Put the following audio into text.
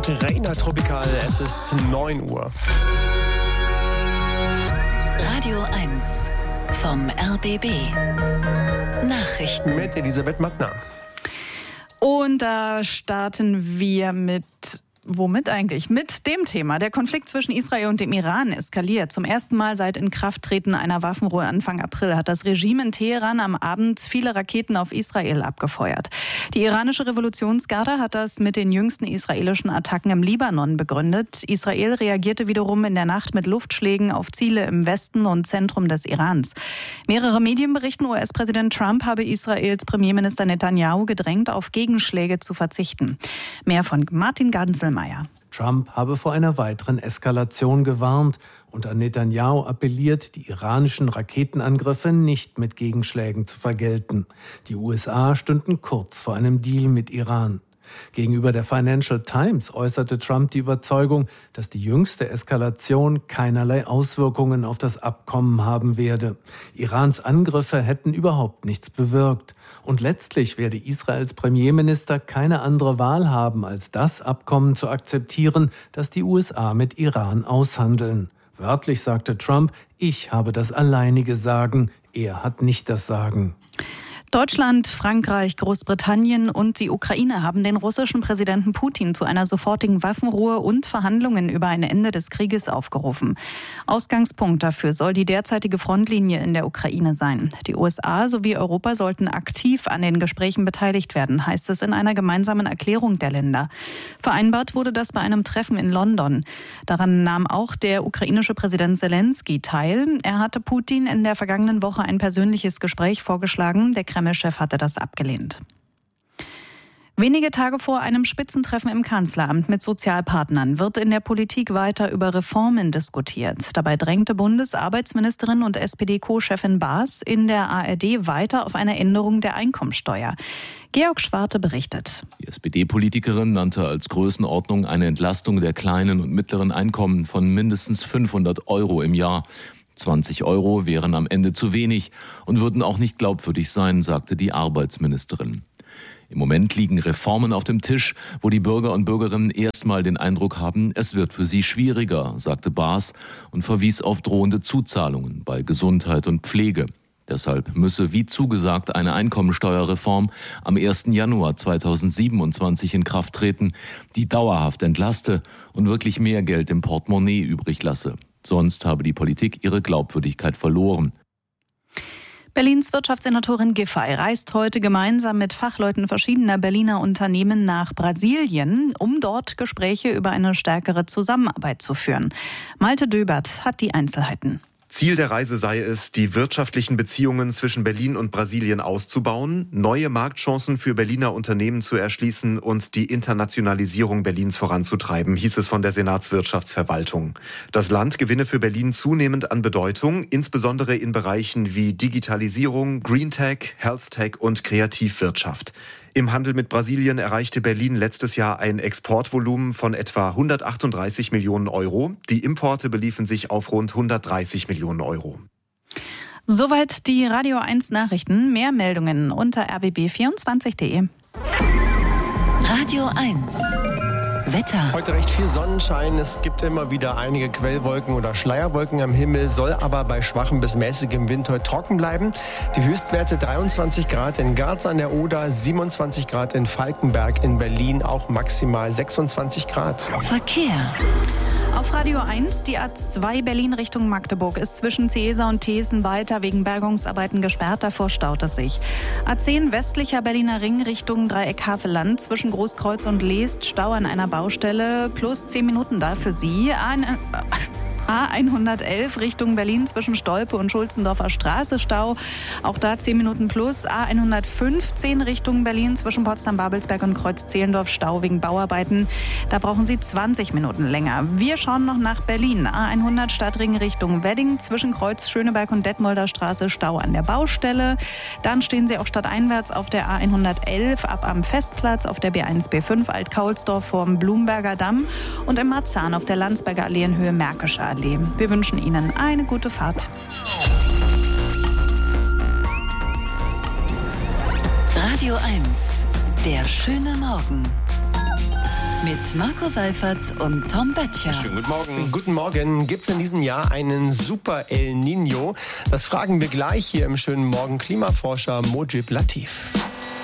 Reina Tropical, es ist 9 Uhr. Radio 1 vom RBB. Nachrichten Mit Elisabeth Mattner. Und da starten wir Womit eigentlich? Mit dem Thema. Der Konflikt zwischen Israel und dem Iran eskaliert. Zum ersten Mal seit Inkrafttreten einer Waffenruhe Anfang April hat das Regime in Teheran am Abend viele Raketen auf Israel abgefeuert. Die iranische Revolutionsgarde hat das mit den jüngsten israelischen Attacken im Libanon begründet. Israel reagierte wiederum in der Nacht mit Luftschlägen auf Ziele im Westen und Zentrum des Irans. Mehrere Medien berichten, US-Präsident Trump habe Israels Premierminister Netanyahu gedrängt, auf Gegenschläge zu verzichten. Mehr von Martin Gardenselmeier. Trump habe vor einer weiteren Eskalation gewarnt und an Netanyahu appelliert, die iranischen Raketenangriffe nicht mit Gegenschlägen zu vergelten. Die USA stünden kurz vor einem Deal mit Iran. Gegenüber der Financial Times äußerte Trump die Überzeugung, dass die jüngste Eskalation keinerlei Auswirkungen auf das Abkommen haben werde. Irans Angriffe hätten überhaupt nichts bewirkt. Und letztlich werde Israels Premierminister keine andere Wahl haben, als das Abkommen zu akzeptieren, das die USA mit Iran aushandeln. Wörtlich sagte Trump, ich habe das alleinige Sagen, er hat nicht das Sagen. Deutschland, Frankreich, Großbritannien und die Ukraine haben den russischen Präsidenten Putin zu einer sofortigen Waffenruhe und Verhandlungen über ein Ende des Krieges aufgerufen. Ausgangspunkt dafür soll die derzeitige Frontlinie in der Ukraine sein. Die USA sowie Europa sollten aktiv an den Gesprächen beteiligt werden, heißt es in einer gemeinsamen Erklärung der Länder. Vereinbart wurde das bei einem Treffen in London. Daran nahm auch der ukrainische Präsident Zelensky teil. Er hatte Putin in der vergangenen Woche ein persönliches Gespräch vorgeschlagen. Der Kreml-Chef hatte das abgelehnt. Wenige Tage vor einem Spitzentreffen im Kanzleramt mit Sozialpartnern wird in der Politik weiter über Reformen diskutiert. Dabei drängte Bundesarbeitsministerin und SPD-Co-Chefin Baas in der ARD weiter auf eine Änderung der Einkommensteuer. Georg Schwarte berichtet. Die SPD-Politikerin nannte als Größenordnung eine Entlastung der kleinen und mittleren Einkommen von mindestens 500 € im Jahr. 20 € wären am Ende zu wenig und würden auch nicht glaubwürdig sein, sagte die Arbeitsministerin. Im Moment liegen Reformen auf dem Tisch, wo die Bürger und Bürgerinnen erstmal den Eindruck haben, es wird für sie schwieriger, sagte Baas und verwies auf drohende Zuzahlungen bei Gesundheit und Pflege. Deshalb müsse, wie zugesagt, eine Einkommensteuerreform am 1. Januar 2027 in Kraft treten, die dauerhaft entlaste und wirklich mehr Geld im Portemonnaie übrig lasse. Sonst habe die Politik ihre Glaubwürdigkeit verloren. Berlins Wirtschaftssenatorin Giffey reist heute gemeinsam mit Fachleuten verschiedener Berliner Unternehmen nach Brasilien, um dort Gespräche über eine stärkere Zusammenarbeit zu führen. Malte Döbert hat die Einzelheiten. Ziel der Reise sei es, die wirtschaftlichen Beziehungen zwischen Berlin und Brasilien auszubauen, neue Marktchancen für Berliner Unternehmen zu erschließen und die Internationalisierung Berlins voranzutreiben, hieß es von der Senatswirtschaftsverwaltung. Das Land gewinne für Berlin zunehmend an Bedeutung, insbesondere in Bereichen wie Digitalisierung, Green Tech, Health Tech und Kreativwirtschaft. Im Handel mit Brasilien erreichte Berlin letztes Jahr ein Exportvolumen von etwa 138 Millionen €. Die Importe beliefen sich auf rund 130 Millionen €. Soweit die Radio 1 Nachrichten. Mehr Meldungen unter rbb24.de. Radio 1 Wetter. Heute recht viel Sonnenschein. Es gibt immer wieder einige Quellwolken oder Schleierwolken am Himmel, soll aber bei schwachem bis mäßigem Wind heute trocken bleiben. Die Höchstwerte 23 Grad in Garz an der Oder, 27 Grad in Falkenberg, in Berlin auch maximal 26 Grad. Verkehr. Auf Radio 1, die A2 Berlin Richtung Magdeburg ist zwischen Ciesa und Thesen weiter wegen Bergungsarbeiten gesperrt, davor staut es sich. A10 westlicher Berliner Ring Richtung Dreieck Havelland zwischen Großkreuz und Leest, Stau an einer Baustelle, plus 10 Minuten da für Sie. A111 Richtung Berlin zwischen Stolpe und Schulzendorfer Straße Stau. Auch da 10 Minuten plus. A115 Richtung Berlin zwischen Potsdam-Babelsberg und Kreuz-Zehlendorf Stau wegen Bauarbeiten. Da brauchen Sie 20 Minuten länger. Wir schauen noch nach Berlin. A100 Stadtring Richtung Wedding zwischen Kreuz Schöneberg und Detmolder Straße Stau an der Baustelle. Dann stehen Sie auch stadteinwärts auf der A111 ab am Festplatz, auf der B1, B5 Alt-Kaulsdorf vorm Blumberger Damm und im Marzahn auf der Landsberger Allee in Höhe Märkische Allee. Wir wünschen Ihnen eine gute Fahrt. Radio 1, der schöne Morgen. Mit Marco Seifert und Tom Böttcher. Schönen guten Morgen. Guten Morgen. Gibt es in diesem Jahr einen Super El Niño? Das fragen wir gleich hier im schönen Morgen Klimaforscher Mojib Latif.